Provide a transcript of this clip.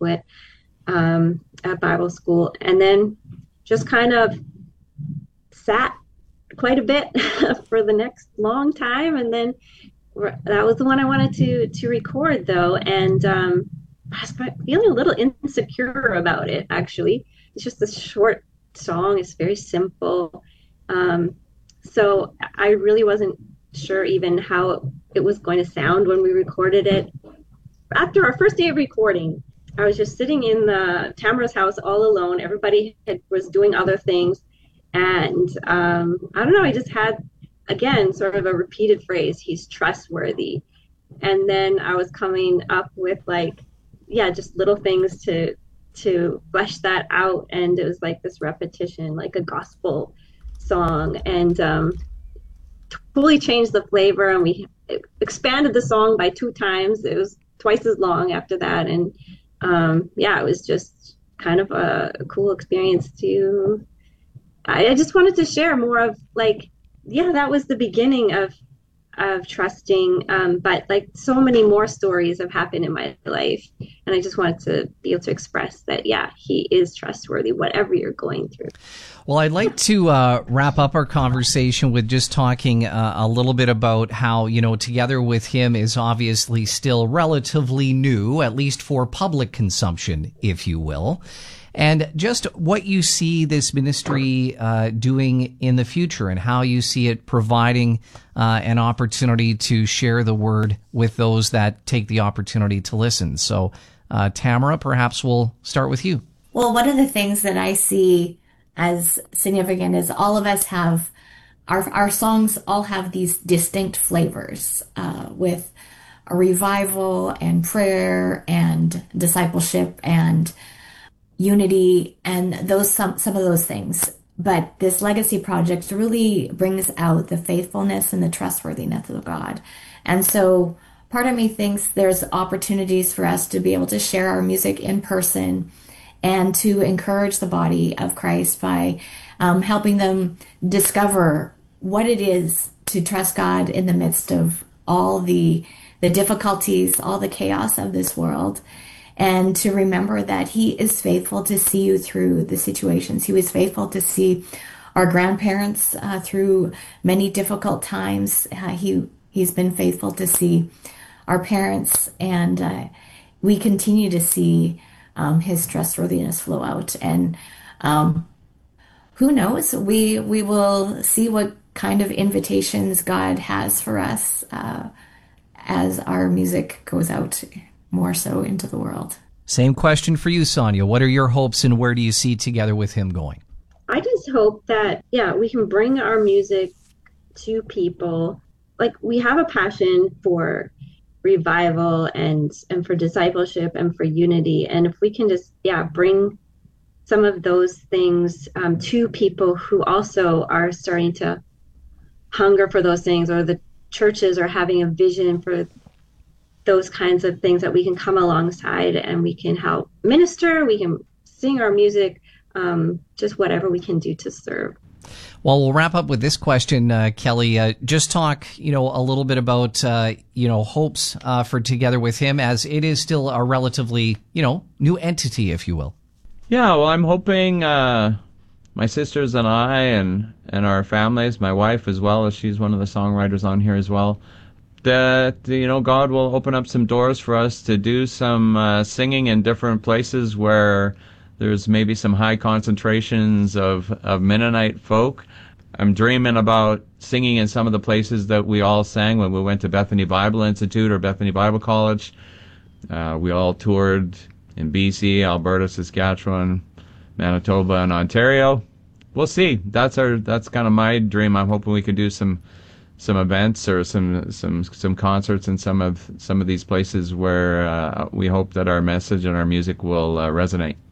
banquet at Bible school, and then just kind of sat quite a bit for the next long time. And then that was the one I wanted to record though, and I was feeling a little insecure about it. Actually, it's just a short song. It's very simple, so I really wasn't sure even how it was going to sound when we recorded it. After our first day of recording, I was just sitting in Tamara's house all alone. Everybody was doing other things, and I don't know. I just had, again, sort of a repeated phrase, he's trustworthy. And then I was coming up with just little things to flesh that out. And it was like this repetition, like a gospel song, and totally changed the flavor. And we expanded the song by 2 times. It was twice as long after that. And it was just kind of a cool experience I just wanted to share more of that was the beginning of trusting, but so many more stories have happened in my life, and I just wanted to be able to express that he is trustworthy whatever you're going through. Well, I'd like to wrap up our conversation with just talking a little bit about how, Together with Him is obviously still relatively new, at least for public consumption, if you will. And just what you see this ministry doing in the future, and how you see it providing an opportunity to share the word with those that take the opportunity to listen. So, Tamara, perhaps we'll start with you. Well, one of the things that I see as significant is all of us have, our songs all have these distinct flavors with a revival and prayer and discipleship and unity and some of those things. But this legacy project really brings out the faithfulness and the trustworthiness of God. And so part of me thinks there's opportunities for us to be able to share our music in person and to encourage the body of Christ by helping them discover what it is to trust God in the midst of all the difficulties, all the chaos of this world. And to remember that He is faithful to see you through the situations. He was faithful to see our grandparents through many difficult times. He's been faithful to see our parents, and we continue to see His trustworthiness flow out. And who knows? We will see what kind of invitations God has for us as our music goes out more so into the world. Same question for you, Sonia. What are your hopes, and where do you see Together with Him going? I just hope that, we can bring our music to people. We have a passion for revival and for discipleship and for unity. And if we can just, bring some of those things to people who also are starting to hunger for those things, or the churches are having a vision for those kinds of things, that we can come alongside and we can help minister, we can sing our music, just whatever we can do to serve. Well, we'll wrap up with this question, Kelly. Just talk, a little bit about, hopes for Together with Him, as it is still a relatively, new entity, if you will. Yeah, well, I'm hoping my sisters and I and our families, my wife as well, as she's one of the songwriters on here as well, that, God will open up some doors for us to do some singing in different places where there's maybe some high concentrations of Mennonite folk. I'm dreaming about singing in some of the places that we all sang when we went to Bethany Bible Institute or Bethany Bible College. We all toured in BC, Alberta, Saskatchewan, Manitoba, and Ontario. We'll see. That's kind of my dream. I'm hoping we can do some events or some concerts in some of these places where we hope that our message and our music will resonate.